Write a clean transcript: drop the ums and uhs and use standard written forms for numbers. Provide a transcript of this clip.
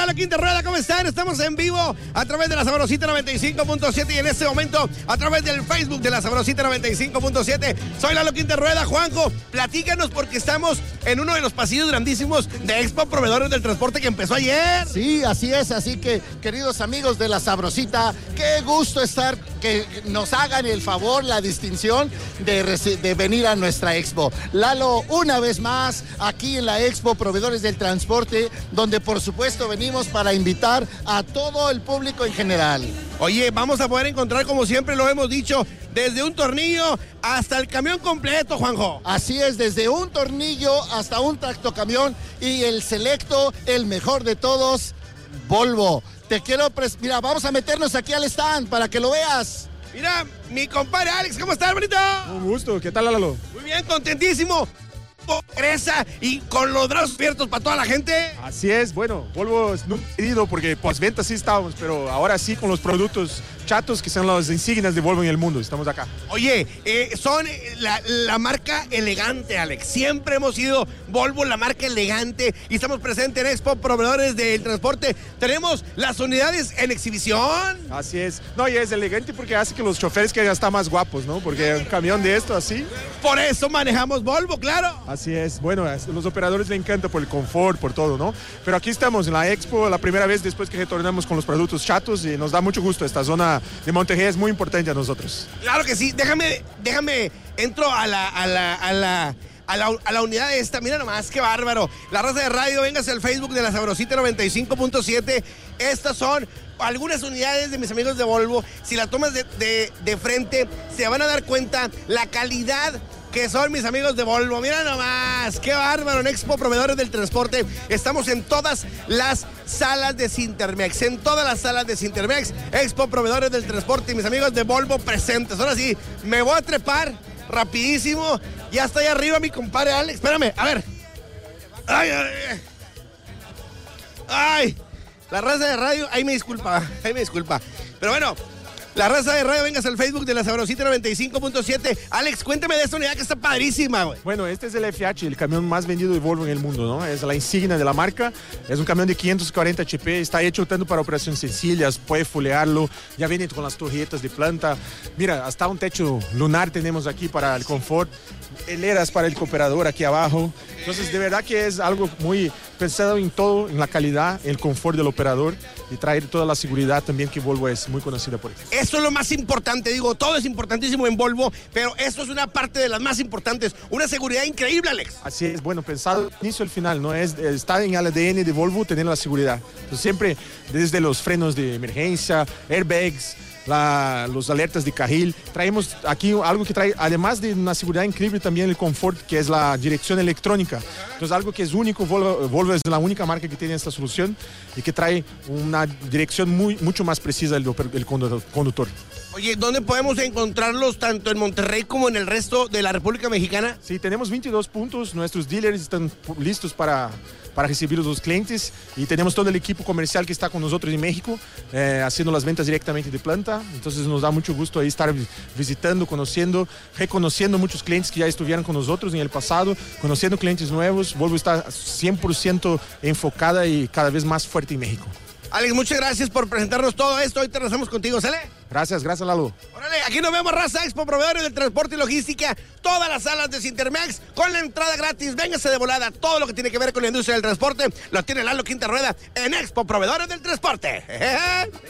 Lalo Quinta Rueda, ¿cómo están? Estamos en vivo a través de la Sabrosita 95.7 y en este momento a través del Facebook de la Sabrosita 95.7. Soy Lalo Quinta Rueda. Juanjo, platícanos porque estamos en uno de los pasillos grandísimos de Expo Proveedores del Transporte que empezó ayer. Sí, así es, así que queridos amigos de la Sabrosita, qué gusto estar, que nos hagan el favor, la distinción de venir a nuestra Expo. Lalo, una vez más, aquí en la Expo Proveedores del Transporte, donde por supuesto venimos para invitar a todo el público en general. Oye, vamos a poder encontrar, como siempre lo hemos dicho, desde un tornillo hasta el camión completo, Juanjo. Así es, desde un tornillo hasta un tractocamión y el selecto, el mejor de todos, Volvo. Te quiero, mira, vamos a meternos aquí al stand para que lo veas. Mira, mi compadre Alex, ¿cómo estás, bonito? Un gusto, ¿qué tal, Lalo? Muy bien, contentísimo. Regresa y con los brazos abiertos para toda la gente. Así es, bueno, Volvo es no pedido porque postventa sí estábamos, pero ahora sí con los productos chatos que son las insignias de Volvo en el mundo, estamos acá. Oye, son la marca elegante, Alex. Siempre hemos sido Volvo la marca elegante y estamos presentes en Expo Proveedores del Transporte. Tenemos las unidades en exhibición. Así es, no, y es elegante porque hace que los choferes que ya están más guapos, ¿no? Porque un camión de esto así. Por eso manejamos Volvo, claro. Así es, bueno, a los operadores les encanta por el confort, por todo, ¿no? Pero aquí estamos en la Expo, la primera vez después que retornamos con los productos chatos y nos da mucho gusto. Esta zona de Monterrey es muy importante a nosotros. Claro que sí, déjame, entro a la unidad esta. Mira nomás, qué bárbaro. La raza de radio, véngase al Facebook de la Sabrosita 95.7. Estas son algunas unidades de mis amigos de Volvo. Si la tomas de frente, se van a dar cuenta la calidad que son mis amigos de Volvo. Mira nomás, qué bárbaro. En Expo Proveedores del Transporte estamos en todas las salas de Sintermex, Expo Proveedores del Transporte y mis amigos de Volvo presentes. Ahora sí, me voy a trepar rapidísimo. Ya está ahí arriba mi compadre Alex. Espérame, a ver. Ay, la raza de radio, ahí me disculpa. Pero bueno, la raza de radio, vengas al Facebook de la Sabrosita 95.7. Alex, cuéntame de esta unidad que está padrísima, güey. Bueno, este es el FH, el camión más vendido de Volvo en el mundo, ¿no? Es la insignia de la marca. Es un camión de 540 HP, está hecho tanto para operaciones sencillas, puede fulearlo, ya viene con las torretas de planta. Mira, hasta un techo lunar tenemos aquí para el confort, hileras para el cooperador aquí abajo. Entonces, de verdad que es algo muy pensado en todo, en la calidad, el confort del operador y traer toda la seguridad también que Volvo es muy conocida por eso. Eso es lo más importante, digo, todo es importantísimo en Volvo, pero esto es una parte de las más importantes, una seguridad increíble, Alex. Así es, bueno, pensado al inicio al final, ¿no? Está en el ADN de Volvo tener la seguridad. Entonces, siempre desde los frenos de emergencia, airbags, los alertas de carril, traemos aquí algo que trae, además de una seguridad increíble, también el confort, que es la dirección electrónica. Entonces, algo que es único, Volvo es la única marca que tiene esta solución y que trae una dirección mucho más precisa del conductor. Oye, ¿dónde podemos encontrarlos tanto en Monterrey como en el resto de la República Mexicana? Sí, tenemos 22 puntos, nuestros dealers están listos para recibir a los clientes y tenemos todo el equipo comercial que está con nosotros en México haciendo las ventas directamente de planta. Entonces nos da mucho gusto ahí estar visitando, conociendo, reconociendo muchos clientes que ya estuvieron con nosotros en el pasado, conociendo clientes nuevos. Volvo está 100% enfocada y cada vez más fuerte en México. Alex, muchas gracias por presentarnos todo esto. Hoy te rezamos contigo, ¿sale? Gracias, Lalo. Órale, aquí nos vemos, raza. Expo Proveedores del Transporte y Logística. Todas las salas de Sintermex con la entrada gratis. Véngase de volada. Todo lo que tiene que ver con la industria del transporte lo tiene Lalo Quinta Rueda en Expo Proveedores del Transporte.